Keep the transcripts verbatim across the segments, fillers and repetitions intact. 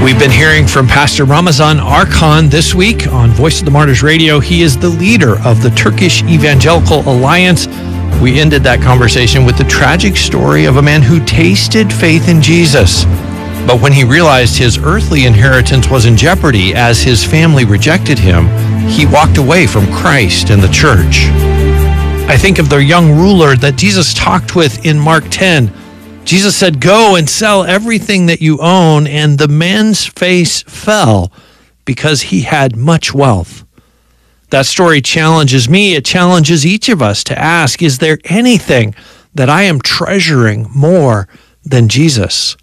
We've been hearing from Pastor Ramazan Arkan this week on Voice of the Martyrs Radio. He is the leader of the Turkish Evangelical Alliance. We ended that conversation with the tragic story of a man who tasted faith in Jesus, but when he realized his earthly inheritance was in jeopardy as his family rejected him, he walked away from Christ and the church. I think of the young ruler that Jesus talked with in Mark ten. Jesus said, "Go and sell everything that you own," and the man's face fell because he had much wealth. That story challenges me. It challenges each of us to ask, is there anything that I am treasuring more than Jesus?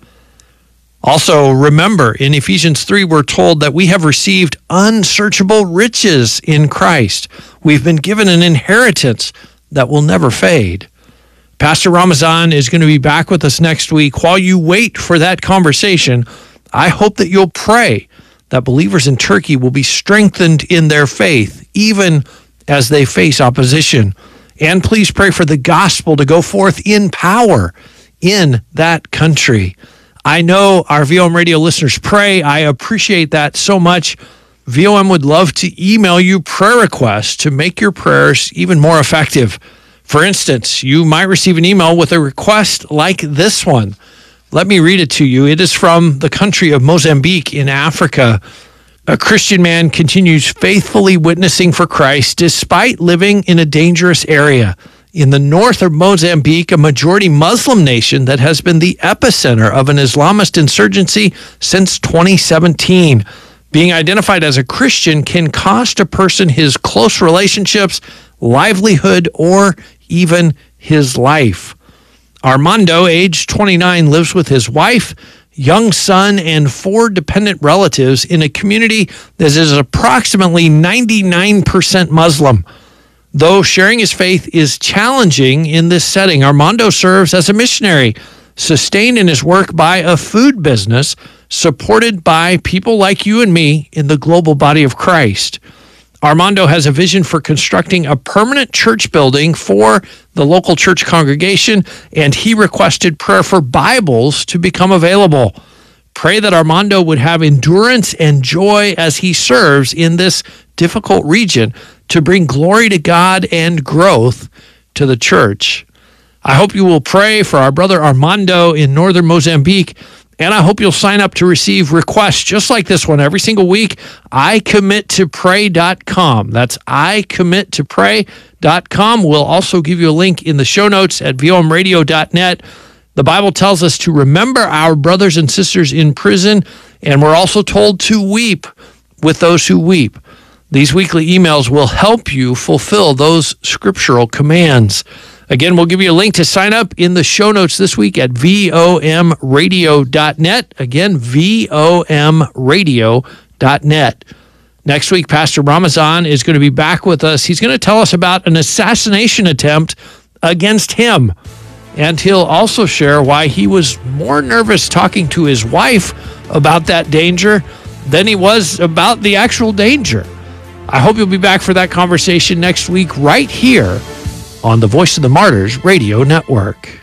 Also, remember, in Ephesians three, we're told that we have received unsearchable riches in Christ. We've been given an inheritance that will never fade. Pastor Ramazan is going to be back with us next week. While you wait for that conversation, I hope that you'll pray that believers in Turkey will be strengthened in their faith, even as they face opposition. And please pray for the gospel to go forth in power in that country. I know our V O M radio listeners pray. I appreciate that so much. V O M would love to email you prayer requests to make your prayers even more effective. For instance, you might receive an email with a request like this one. Let me read it to you. It is from the country of Mozambique in Africa. A Christian man continues faithfully witnessing for Christ despite living in a dangerous area. In the north of Mozambique, a majority Muslim nation that has been the epicenter of an Islamist insurgency since twenty seventeen. Being identified as a Christian can cost a person his close relationships, livelihood, or even his life. Armando, age twenty-nine, lives with his wife, young son, and four dependent relatives in a community that is approximately ninety-nine percent Muslim. Though sharing his faith is challenging in this setting, Armando serves as a missionary, sustained in his work by a food business supported by people like you and me in the global body of Christ. Armando has a vision for constructing a permanent church building for the local church congregation, and he requested prayer for Bibles to become available. Pray that Armando would have endurance and joy as he serves in this difficult region to bring glory to God and growth to the church. I hope you will pray for our brother Armando in northern Mozambique, and I hope you'll sign up to receive requests just like this one every single week. I commit to pray dot com. That's I commit to pray dot com. We'll also give you a link in the show notes at V O M radio dot net. The Bible tells us to remember our brothers and sisters in prison, and we're also told to weep with those who weep. These weekly emails will help you fulfill those scriptural commands. Again, we'll give you a link to sign up in the show notes this week at V O M radio dot net. Again, V O M radio dot net. Next week, Pastor Ramazan is going to be back with us. He's going to tell us about an assassination attempt against him. And he'll also share why he was more nervous talking to his wife about that danger than he was about the actual danger. I hope you'll be back for that conversation next week right here on the Voice of the Martyrs Radio Network.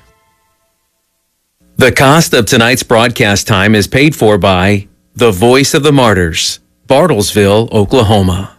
The cost of tonight's broadcast time is paid for by the Voice of the Martyrs, Bartlesville, Oklahoma.